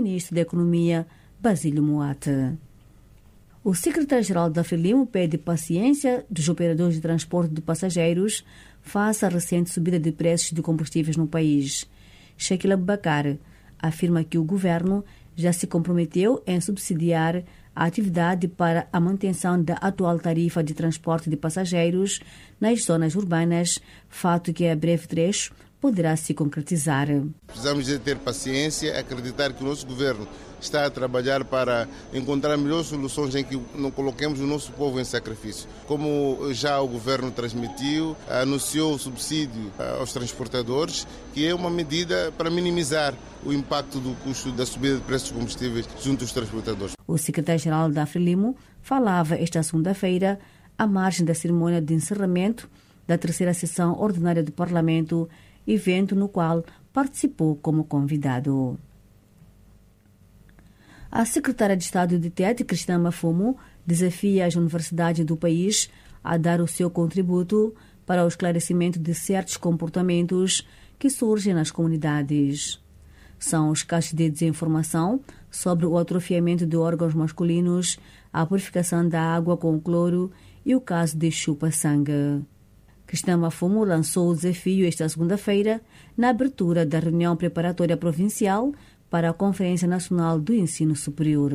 ministro da Economia, Basílio Moate. O secretário-geral da Frelimo pede paciência dos operadores de transporte de passageiros face à recente subida de preços de combustíveis no país. Sheikh Abubakar afirma que o governo já se comprometeu em subsidiar a atividade para a manutenção da atual tarifa de transporte de passageiros nas zonas urbanas, fato que a breve trecho poderá se concretizar. Precisamos de ter paciência, acreditar que o nosso governo está a trabalhar para encontrar melhores soluções em que não coloquemos o nosso povo em sacrifício. Como já o governo transmitiu, anunciou o subsídio aos transportadores, que é uma medida para minimizar o impacto do custo da subida de preços dos combustíveis junto aos transportadores. O secretário-geral da Frelimo falava esta segunda-feira à margem da cerimônia de encerramento da terceira sessão ordinária do Parlamento, evento no qual participou como convidado. A secretária de Estado de TET, Cristina Mafumo, desafia as universidades do país a dar o seu contributo para o esclarecimento de certos comportamentos que surgem nas comunidades. São os casos de desinformação sobre o atrofiamento de órgãos masculinos, a purificação da água com cloro e o caso de chupa-sangue. Cristina Mafumo lançou o desafio esta segunda-feira na abertura da reunião preparatória provincial para a Conferência Nacional do Ensino Superior.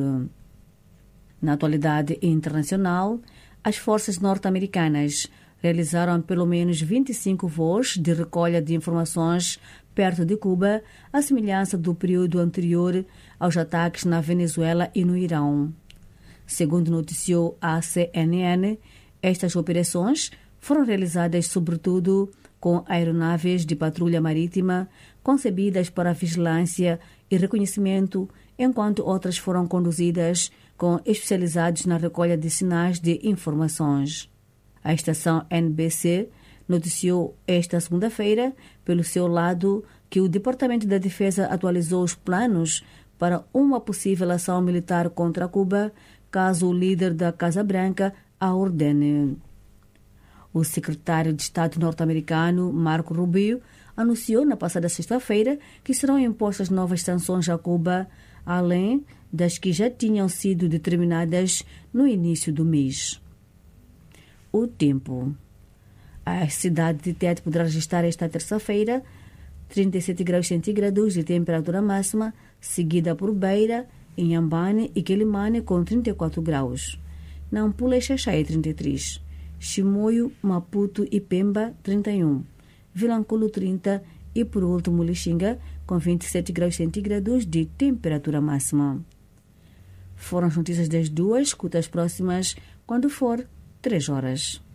Na atualidade internacional, as forças norte-americanas realizaram pelo menos 25 voos de recolha de informações perto de Cuba, à semelhança do período anterior aos ataques na Venezuela e no Irão. Segundo noticiou a CNN, estas operações foram realizadas sobretudo com aeronaves de patrulha marítima concebidas para vigilância e reconhecimento, enquanto outras foram conduzidas com especializados na recolha de sinais de informações. A estação NBC noticiou esta segunda-feira, pelo seu lado, que o Departamento da Defesa atualizou os planos para uma possível ação militar contra Cuba, caso o líder da Casa Branca a ordene. O secretário de Estado norte-americano, Marco Rubio, anunciou na passada sexta-feira que serão impostas novas sanções a Cuba, além das que já tinham sido determinadas no início do mês. O tempo. A cidade de Tete poderá registrar esta terça-feira 37 graus centígrados de temperatura máxima, seguida por Beira, Inhambane e Quelimane com 34 graus. Nampula e Xaxai 33. Chimoio, Maputo e Pemba 31. Vilanculo 30 e por último Lixinga com 27 graus centígrados de temperatura máxima. Foram as notícias das duas, escuta as próximas quando for 3 horas.